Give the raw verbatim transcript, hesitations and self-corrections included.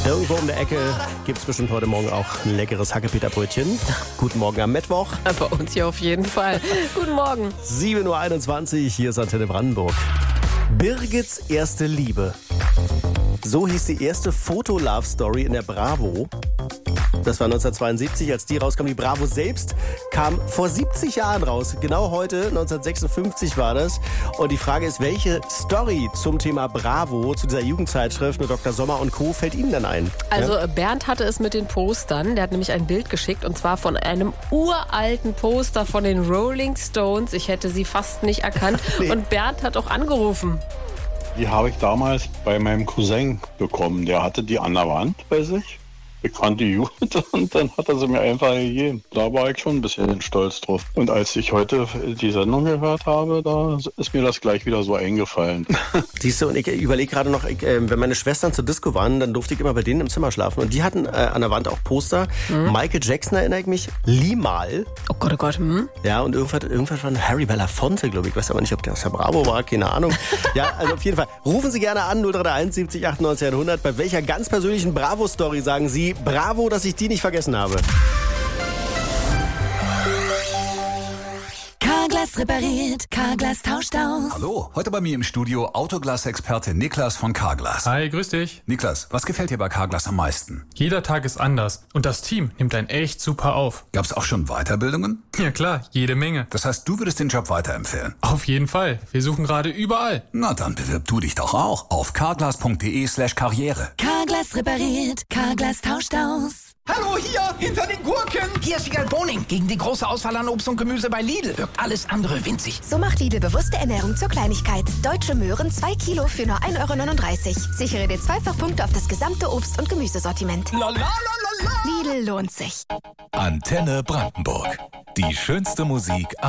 Irgendwo um der Ecke gibt es bestimmt heute Morgen auch ein leckeres Hackepeterbrötchen. Guten Morgen am Mittwoch. Bei uns hier auf jeden Fall. Guten Morgen. sieben Uhr einundzwanzig, hier ist Antenne Brandenburg. Birgits erste Liebe. So hieß die erste Foto-Love-Story in der Bravo. Das war neunzehnhundertzweiundsiebzig, als die rauskam. Die Bravo selbst kam vor siebzig Jahren raus. Genau heute, neunzehnhundertsechsundfünfzig war das. Und die Frage ist, welche Story zum Thema Bravo, zu dieser Jugendzeitschrift mit Doktor Sommer und Co. fällt Ihnen denn ein? Also Ja? Bernd hatte es mit den Postern. Der hat nämlich ein Bild geschickt und zwar von einem uralten Poster von den Rolling Stones. Ich hätte sie fast nicht erkannt. Nee. Und Bernd hat auch angerufen. Die habe ich damals bei meinem Cousin bekommen. Der hatte die an der Wand bei sich. Ich fand die gut und dann hat er sie mir einfach gegeben. Da war ich schon ein bisschen stolz drauf. Und als ich heute die Sendung gehört habe, da ist mir das gleich wieder so eingefallen. Siehst du, und ich überlege gerade noch, ich, äh, wenn meine Schwestern zur Disco waren, dann durfte ich immer bei denen im Zimmer schlafen. Und die hatten äh, an der Wand auch Poster. Mhm. Michael Jackson, erinnere ich mich, Limal. Oh Gott, oh Gott. Hm? Ja, und irgendwas, irgendwas von Harry Belafonte, glaube ich. Ich weiß aber nicht, ob der aus der Bravo war, keine Ahnung. Ja, also auf jeden Fall. Rufen Sie gerne an, null drei eins siebzig achtundneunzig hundert. Bei welcher ganz persönlichen Bravo-Story sagen Sie, bravo, dass ich die nicht vergessen habe? Carglass repariert, Carglass tauscht aus. Hallo, heute bei mir im Studio Autoglas-Experte Niklas von Carglass. Hi, grüß dich. Niklas, was gefällt dir bei Carglass am meisten? Jeder Tag ist anders und das Team nimmt einen echt super auf. Gab's auch schon Weiterbildungen? Ja klar, jede Menge. Das heißt, du würdest den Job weiterempfehlen? Auf jeden Fall. Wir suchen gerade überall. Na, dann bewirb du dich doch auch auf carglass.de slash karriere. Carglass repariert, Carglass tauscht aus. Hallo, hier, hinter den Gurken. Hier ist Wiegald Boning. Gegen die große Auswahl an Obst und Gemüse bei Lidl wirkt alles andere winzig. So macht Lidl bewusste Ernährung zur Kleinigkeit. Deutsche Möhren zwei Kilo für nur ein Euro neununddreißig. Sichere dir Zweifachpunkte auf das gesamte Obst- und Gemüsesortiment. La la la la la. Lidl lohnt sich. Antenne Brandenburg. Die schönste Musik am